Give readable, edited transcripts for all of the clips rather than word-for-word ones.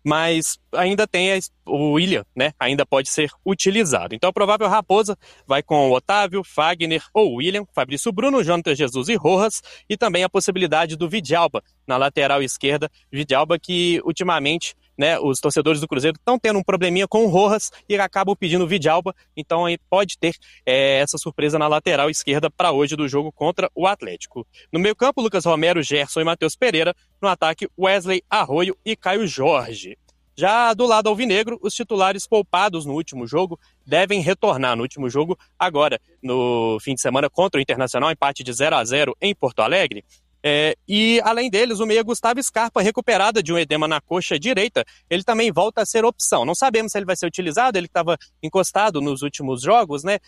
mas ainda tem o William, né? Ainda pode ser utilizado. Então, a provável Raposa vai com o Otávio, Fagner ou William, Fabrício Bruno, Jonathan Jesus e Rojas, e também a possibilidade do Vidalba na lateral esquerda. Vidalba que, ultimamente, né, os torcedores do Cruzeiro estão tendo um probleminha com o Rojas e acabam pedindo o Vidalba, então aí pode ter essa surpresa na lateral esquerda para hoje do jogo contra o Atlético. No meio campo, Lucas Romero, Gerson e Matheus Pereira. No ataque, Wesley, Arroio e Caio Jorge. Já do lado alvinegro, os titulares poupados no último jogo devem retornar no último jogo agora, no fim de semana contra o Internacional, empate de 0-0 em Porto Alegre. E além deles, o meia Gustavo Scarpa, recuperada de um edema na coxa direita, ele também volta a ser opção. Não sabemos se ele vai ser utilizado, ele estava encostado nos últimos jogos, né?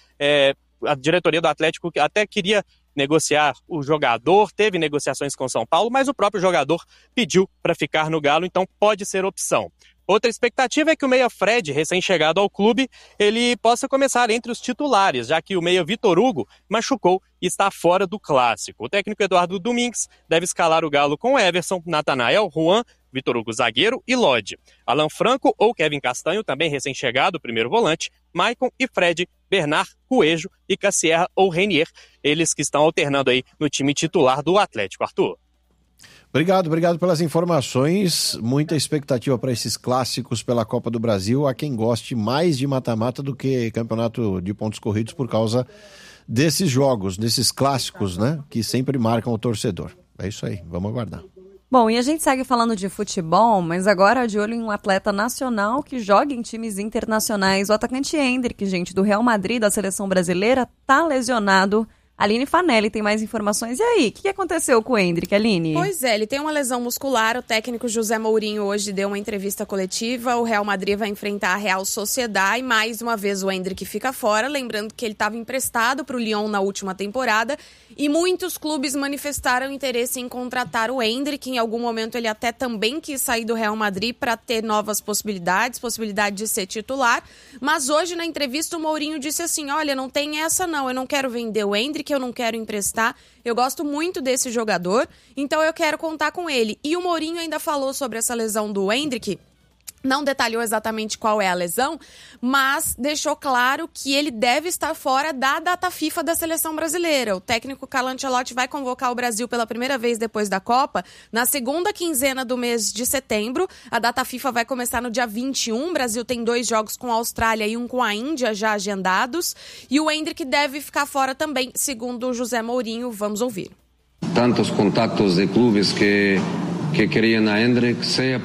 A diretoria do Atlético até queria negociar o jogador, teve negociações com o São Paulo, mas o próprio jogador pediu para ficar no Galo, então pode ser opção. Outra expectativa é que o meia Fred, recém-chegado ao clube, ele possa começar entre os titulares, já que o meia Vitor Hugo machucou e está fora do clássico. O técnico Eduardo Domingues deve escalar o Galo com Everson, Natanael, Juan, Vitor Hugo zagueiro e Lodi. Alan Franco ou Kevin Castanho, também recém-chegado, primeiro volante, Maicon e Fred, Bernard, Coelho e Cassierra ou Renier, eles que estão alternando aí no time titular do Atlético. Arthur. Obrigado pelas informações. Muita expectativa para esses clássicos pela Copa do Brasil. Há quem goste mais de mata-mata do que campeonato de pontos corridos por causa desses jogos, desses clássicos, né? Que sempre marcam o torcedor. É isso aí, vamos aguardar. Bom, e a gente segue falando de futebol, mas agora de olho em um atleta nacional que joga em times internacionais. O atacante Endrick, gente, do Real Madrid, da seleção brasileira, tá lesionado. Aline Fanelli tem mais informações. E aí, o que aconteceu com o Endrick, Aline? Pois é, ele tem uma lesão muscular. O técnico José Mourinho hoje deu uma entrevista coletiva. O Real Madrid vai enfrentar a Real Sociedad e mais uma vez o Endrick fica fora. Lembrando que ele estava emprestado para o Lyon na última temporada e muitos clubes manifestaram interesse em contratar o Endrick. Em algum momento ele até também quis sair do Real Madrid para ter novas possibilidade de ser titular. Mas hoje na entrevista o Mourinho disse assim, olha, não tem essa não, eu não quero vender o Endrick, eu não quero emprestar, eu gosto muito desse jogador, então eu quero contar com ele. E o Mourinho ainda falou sobre essa lesão do Endrick, não detalhou exatamente qual é a lesão, mas deixou claro que ele deve estar fora da data FIFA da seleção brasileira. O técnico Carlo Ancelotti vai convocar o Brasil pela primeira vez depois da Copa, na segunda quinzena do mês de setembro. A data FIFA vai começar no dia 21. O Brasil tem 2 jogos com a Austrália e um com a Índia já agendados. E o Endrick deve ficar fora também, segundo o José Mourinho. Vamos ouvir. Tantos contactos de clubes que queriam a Endrick, seja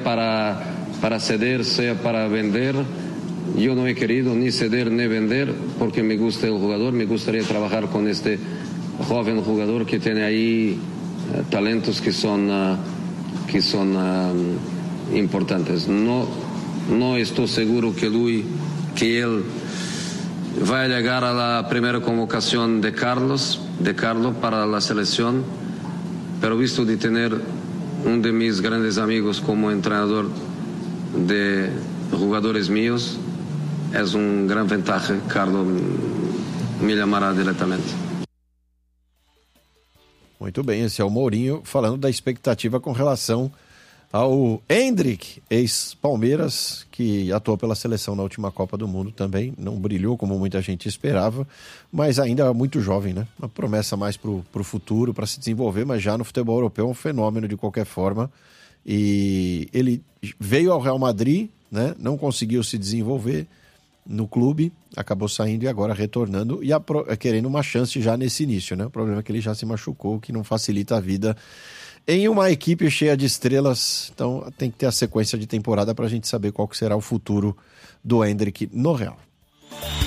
para ceder, sea para vender. Yo no he querido ni ceder ni vender porque me gusta el jugador, me gustaría trabajar con este joven jugador que tiene ahí talentos que son importantes. No estoy seguro que él va a llegar a la primera convocación de Carlos para la selección, pero visto de tener uno de mis grandes amigos como entrenador de jugadores míos, es un gran ventaja. Carlos me llamará diretamente. Muito bem, esse é o Mourinho falando da expectativa com relação ao Endrick, ex-Palmeiras, que atuou pela seleção na última Copa do Mundo também. Não brilhou como muita gente esperava, mas ainda é muito jovem, né? Uma promessa mais para o futuro, para se desenvolver, mas já no futebol europeu é um fenômeno de qualquer forma. E ele veio ao Real Madrid, né? Não conseguiu se desenvolver no clube, acabou saindo e agora retornando e querendo uma chance já nesse início, né? O problema é que ele já se machucou, que não facilita a vida em uma equipe cheia de estrelas. Então tem que ter a sequência de temporada para a gente saber qual que será o futuro do Endrick no Real.